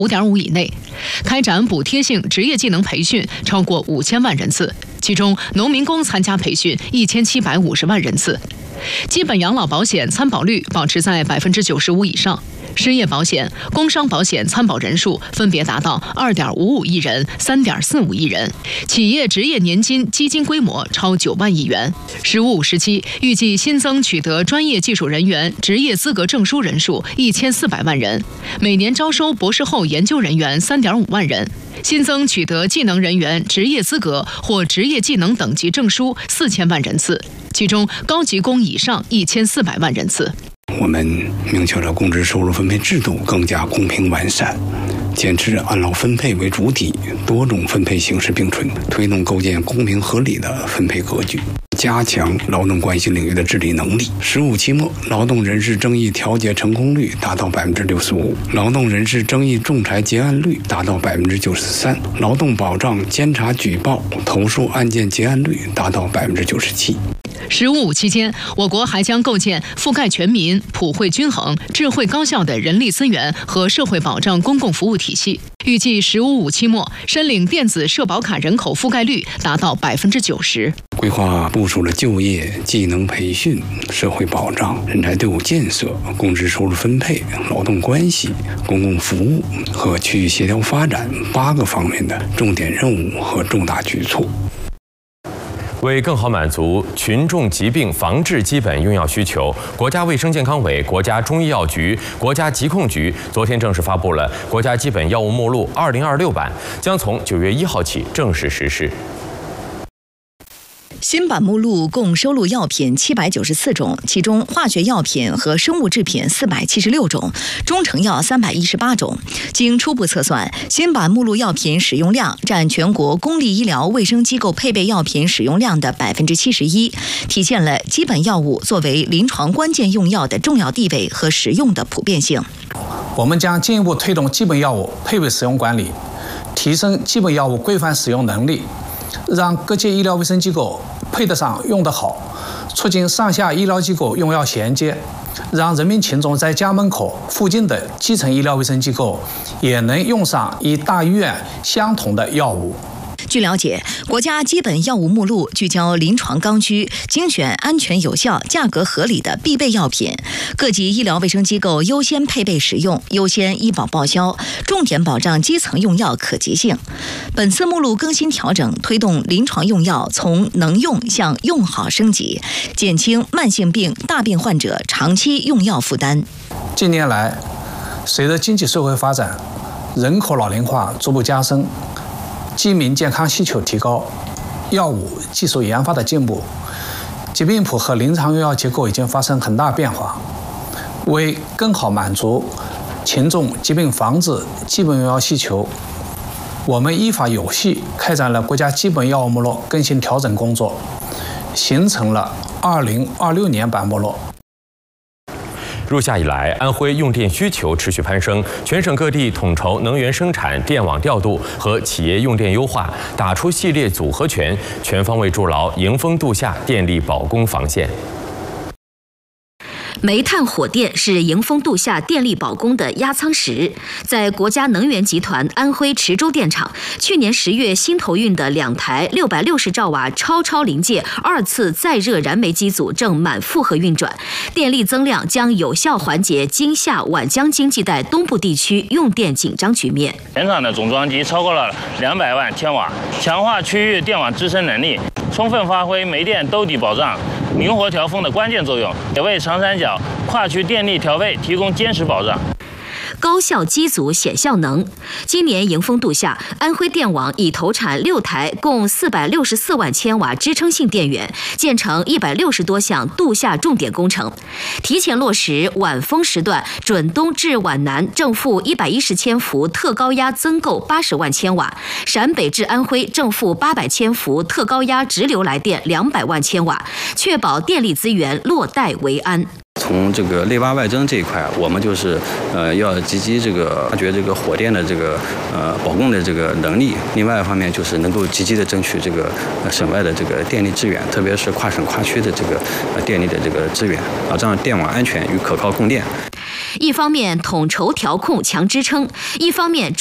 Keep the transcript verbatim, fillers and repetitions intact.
五点五以内，开展补贴性职业技能培训超过五千万人次，其中农民工参加培训一千七百五十万人次。基本养老保险参保率保持在百分之九十五以上，失业保险、工伤保险参保人数分别达到二点五五亿人、三点四五亿人，企业职业年金基金规模超九万亿元。“十五五”时期预计新增取得专业技术人员职业资格证书人数一千四百万人，每年招收博士后研究人员三点五万人。新增取得技能人员职业资格或职业技能等级证书四千万人次，其中高级工以上一千四百万人次。 我们明确了工资收入分配制度更加公平完善，坚持按劳分配为主体，多种分配形式并存，推动构建公平合理的分配格局，加强劳动关系领域的治理能力。十五期末，劳动人事争议调解成功率达到百分之六十五，劳动人事争议仲裁结案率达到百分之九十三，劳动保障监察举报投诉案件结案率达到百分之九十七。 十五五期间，我国还将构建覆盖全民、普惠均衡、智慧高效的人力资源和社会保障公共服务体系。预计十五五期末，申领电子社保卡人口覆盖率达到百分之九十。 规划部署了就业、技能培训、社会保障、人才队伍建设、工资收入分配、劳动关系、公共服务和区域协调发展八个方面的重点任务和重大举措。 为更好满足群众疾病防治基本用药需求，国家卫生健康委、国家中医药局、国家疾控局昨天正式发布了国家基本药物目录二零二六版，将从九月一号起正式实施。 新版目录共收录药品七百九十四种，其中化学药品和生物制品四百七十六种，中成药三百一十八种。经初步测算，新版目录药品使用量占全国公立医疗卫生机构配备药品使用量的百分之七十一，体现了基本药物作为临床关键用药的重要地位和使用的普遍性。 我们将进一步推动基本药物配备使用管理，提升基本药物规范使用能力，让各界医疗卫生机构配得上用得好，促进上下医疗机构用药衔接，让人民群众在家门口附近的基层医疗卫生机构也能用上与大医院相同的药物。 据了解，国家基本药物目录聚焦临床刚需，精选安全有效、价格合理的必备药品，各级医疗卫生机构优先配备使用，优先医保报销，重点保障基层用药可及性。本次目录更新调整，推动临床用药从能用向用好升级，减轻慢性病、大病患者长期用药负担。 近年来，随着经济社会发展，人口老龄化逐步加深，居民健康需求提高，药物技术研发的进步，疾病谱和临床用药结构已经发生很大变化。为更好满足群众疾病防治基本用药需求，我们依法有序开展了国家基本药物目录更新调整工作，形成了二零二六年版目录。 入夏以来，安徽用电需求持续攀升，全省各地统筹能源生产、电网调度和企业用电优化，打出系列组合拳，全方位筑牢迎峰度夏电力保供防线。 煤炭火电是迎峰度夏电力保供的压舱石。在国家能源集团安徽池州电厂，去年十月新投运的两台六百六十兆瓦超超临界二次再热燃煤机组正满负荷运转，电力增量将有效缓解今夏皖江经济带东部地区用电紧张局面。 全厂的总装机超过了两百万千瓦，强化区域电网支撑能力，充分发挥煤电兜底保障、灵活调峰的关键作用，也为长三角跨区电力调配提供坚实保障。 高效机组显效能。今年迎峰度夏，安徽电网已投产六台共四百六十四万千瓦支撑性电源，建成一百六十多项度夏重点工程，提前落实皖风时段准东至皖南正负一百一十千伏特高压增购八十万千瓦，陕北至安徽正负八百千伏特高压直流来电两百万千瓦，确保电力资源落袋为安。 从这个内八外增这一块，我们就是呃要积极这个发掘这个火电的这个呃保供的这个能力。另外一方面就是能够积极的争取这个省外的这个电力资源，特别是跨省跨区的这个电力的这个资源，保障电网安全与可靠供电。 一方面统筹调控强支撑，一方面